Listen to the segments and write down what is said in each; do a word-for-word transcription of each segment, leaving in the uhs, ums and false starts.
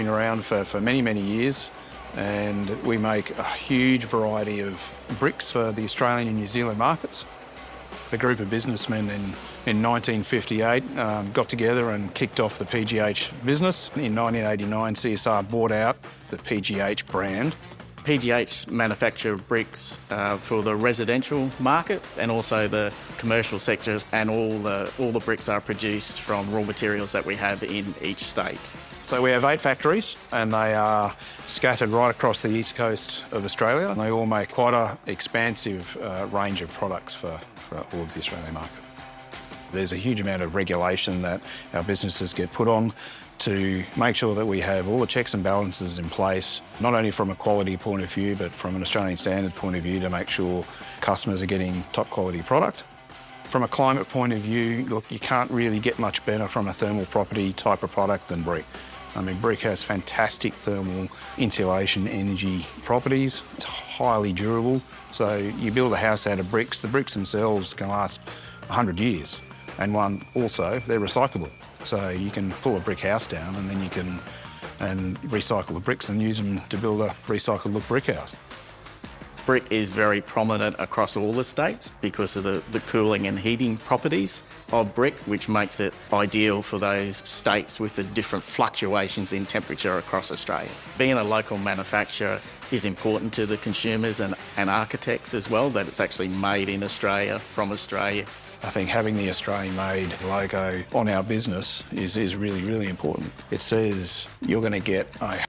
Been around for, for many, many years, and we make a huge variety of bricks for the Australian and New Zealand markets. A group of businessmen in, in nineteen fifty-eight um, got together and kicked off the P G H business. In nineteen eighty-nine, C S R bought out the P G H brand. P G H manufacture bricks uh, for the residential market and also the commercial sector, and all the, all the bricks are produced from raw materials that we have in each state. So we have eight factories, and they are scattered right across the east coast of Australia, and they all make quite an expansive uh, range of products for, for all of the Australian market. There's a huge amount of regulation that our businesses get put on to make sure that we have all the checks and balances in place, not only from a quality point of view, but from an Australian standard point of view, to make sure customers are getting top quality product. From a climate point of view, look, you can't really get much better from a thermal property type of product than brick. I mean, brick has fantastic thermal insulation energy properties. It's highly durable. So you build a house out of bricks, the bricks themselves can last one hundred years. And one, also, they're recyclable. So you can pull a brick house down and then you can and recycle the bricks and use them to build a recycled look brick house. Brick is very prominent across all the states because of the, the cooling and heating properties of brick, which makes it ideal for those states with the different fluctuations in temperature across Australia. Being a local manufacturer is important to the consumers and, and architects as well, that it's actually made in Australia, from Australia. I think having the Australian-made logo on our business is, is really, really important. It says you're going to get a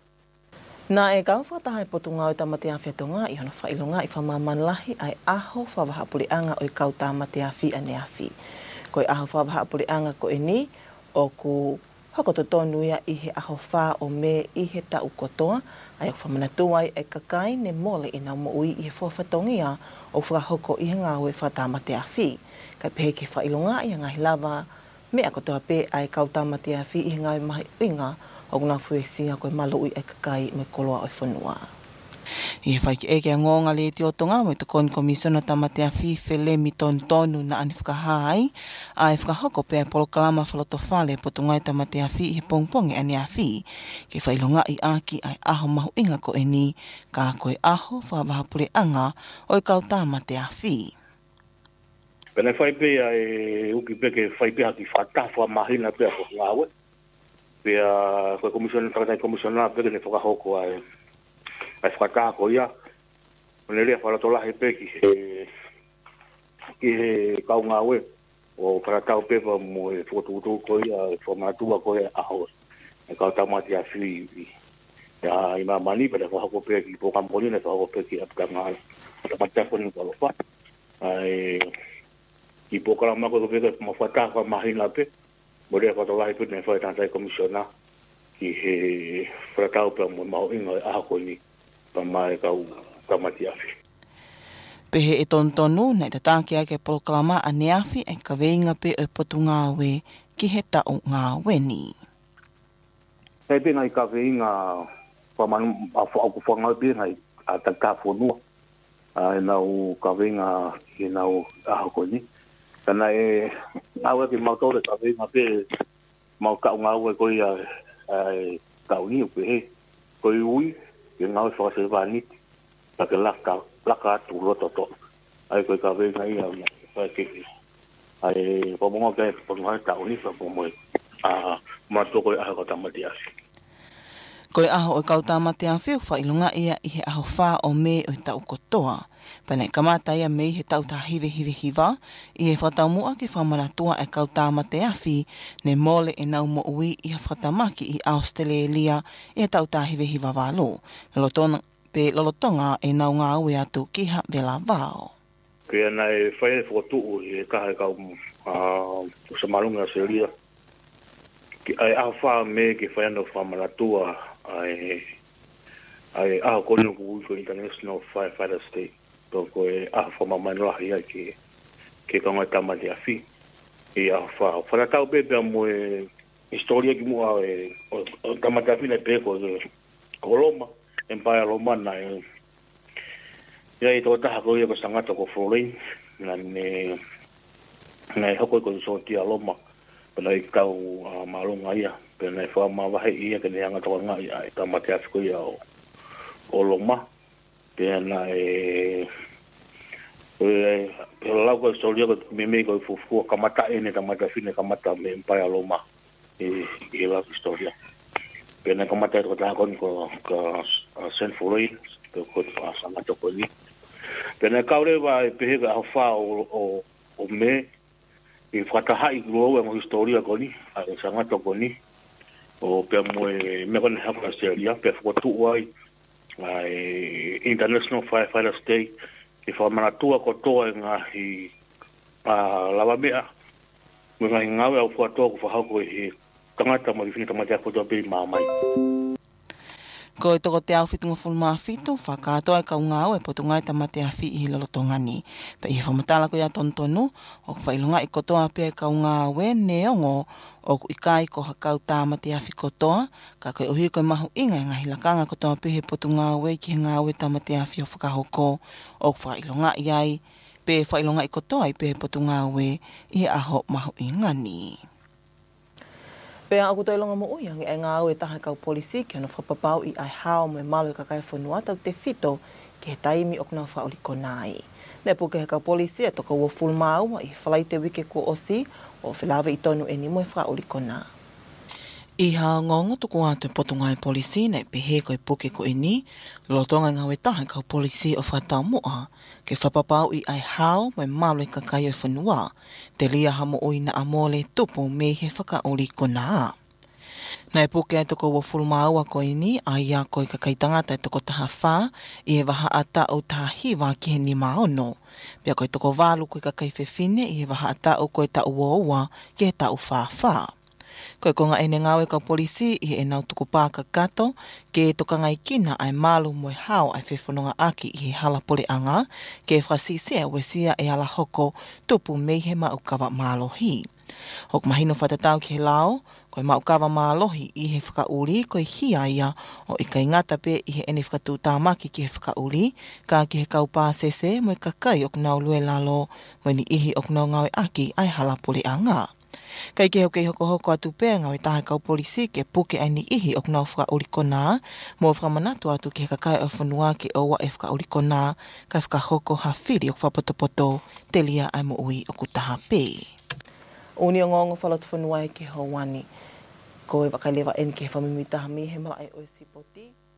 Na e kau whataha e potunga o tamatea whetonga i hona whailunga i whamamanlahi ai aho whawahapurianga o i kau tamatea whi ane awhi. Ko i aho whawahapurianga ko e ni o ku hakototonu ia i he aho wha o me i he tau kotoa ai o whamanatua i e kakai ne mole i nau moui i he whawhatongia o whakahoko i he ngāwe whatamatea whi. Kai pehe ke whailunga i ngahi lava me a kotoa pe ai kau tamatea whi i he ngāwe mahi uinga o ngā fuesia koe malo i e kakai me koloa o i whanua. I he whaiki eke a ngonga le te otonga mo i te kon komisona tamatea whi whele mi ton tonu na ani whakahai a e whakahoko pe a polokalama whaloto whale potungai tamatea whi i he pongponge ani a whi ke whailonga i aki ai aho mahu inga ko e ni ka koe aho whawahapure anga o i kau tamatea whi. Pene whaipe ai uki peke whaipe haki whatafa mahina pe a whangawe. Pea koe komisioner, whakatai komisioner, peke ne whakahoko ai ai whakatako ia. Pene rea whalatolahi peki he ki he kaungawe o whakatau pepa mo e whakatukutu ko ia, whamatua ko ia aho. E kautamati a whii. Ia i mamani, pene whakako peki, po kamponi ne whakako peki a pukangana. Whamatako ni whalofa. Ai i po kalamako ko peki mo whatako mahina pe. Morea whatolahi pene whaitantai komisiona ki he whakatau pe mo maho inga e aho ni pa mai kau kamati awhi. Pehe e tontonu nei te tāke ake polokalama a neawhi e ka veinga pe e potu ngāwe ki he tau ngāwe ni. Hei pēngai ka veinga whamanu a whaoku whangau pēngai a ta ka whanua. E nau ka veinga ki nau aho koe ni. Tana e awe ki mautore ka veinga pe mau kau ngāwe koe a kau ni upe he. Koe ui ke ngāwe whakasewani pa ke laka laka atu roto to. Ai koe ka veinga ia whae keki. Ai whamonga ke pongai tau ni pa pomoe. A matoko e aho tamati asi. Koe aho o kau tamati a whiu whailunga ia i he aho wha o me o tau kotoa. Pane kamata ia me i he tau ta hive hive hiva, i he whataumua ki whamanatua e kau tamati a whi, ne mole e nau mo ui i he whatamaki i Australia i he tau ta hive hiva walo. Lolotona, pe lolotonga e nau ngā ue atu ki ha vela vao. Kia nei whae whatuu i he kahe kau uh, Samarunga Australia. Ki ai aho wha me ki whaeano whamanatua ai ai aho konu ku uiko International Firefighter State. Tō koe aho whamamainolahi ai ki ke kaungai tamati a whi. I aho wha. Whanatau pepe a mo e historia ki mua e o tamati a whi nei peko e Koloma, Empire Romana e ia i tō taha ko ia ko sangata ko Florine na ne nei hoko i ko sotia Loma. Pena i kau uh, marunga ia, pena fa ma wa ia ke ne anga to nga ia ta ma te afiko ia o o loma pena e e la ko so lia ko me me ko fu fu ka mata ene ta mata fine ka mata me pa ya loma e e la historia pena ka mata ko ta kon ko ka sen fuloi ko ko pa sa mata ko ni pena ka ore va pe ga fa o o me e fata hai gro e mo historia ko ni a sa mata ko ni o pe mo me kon ha fa seria pe fo tu ai ai International Firefighter Day e fa mana tua ko toa nga hi a lava mea mo nga ngawe au fo to ko fa ko e tangata mo fini tamata ko to pe mamai Ko e toko te au fitunga fulma fitu, whakatoa e kaungao e potungai tamate a fi i lolotongani. Pa i whamatala ko ia tontonu, o whailunga i kotoa pia e kaungao e neongo, o ku ikai ko hakau tamate a fi kotoa, ka koe uhi koe mahu inga e ngahi lakanga kotoa pia he potungao e ki he ngao e tamate a fi o whakahoko, o whailunga i ai, pe whailunga i kotoa i pia he potungao e i aho mahu ingani. Pea aku toi longa mo uiang e ngā au e taha kau polisi ki ana whapapau i ai hao mo e malo i kakai whanua tau te whito ki he taimi o kna whaoli konai. Ne puke he kau polisi e toka ua full maua i whalai te wike kua osi o whilawe i tonu e ni mo e whaoli kona. I ha ngongo tuku atu e potunga e polisi nei pehe ko e puke ko e ni, lotonga ngā we taha kau polisi o whatau mua, ke whapapau i ai hao mo e malo i kakai o whanua, te lia hamo oi na amole tupu me he whakaoli kona. Nei puke e toko ua full maua ko e ni, a ia ko i kakai tangata e toko taha wha, i he waha ata o taha hiwa ki he ni maono. Pia ko i toko walu ko i kakai whewhine, i he waha ata o ko e ta ua ua ki he ta u wha wha. Koe ko ngā ene ngāwe ka polisi i e nau tuku pāka kato, ke e toka ngai kina ai malu mo e hao ai whewhanonga aki i he hala pole anga, ke e whasisea we sia e ala hoko tupu mei he maukawa mālohi. Hok mahino whatatau ki he lao, koe maukawa mālohi i he whakauri koe hia ia o i kai ngata pe i he ene whakatū tāmaki ki he whakauri, ka ki he kau pāsese mo e kakai ok nau lue lalo, mo ni ihi ok nau ngāwe aki ai hala pole anga. Kai ke hoke hoko hoko atu pēr ngau i taha kau polisi ke puke ai ni ihi ok nau whakauri kona, mo whakamanatu atu ke kakai o whanua ke owa e whakauri kona, kai whakahoko ha whiri o whapotopoto, te lia ai mo ui o kutaha pē. Uni o ngongo whalatu whanua e ke hauani, ko e wakailewa en ke whamimitaha mi he mala ai o e sipoti.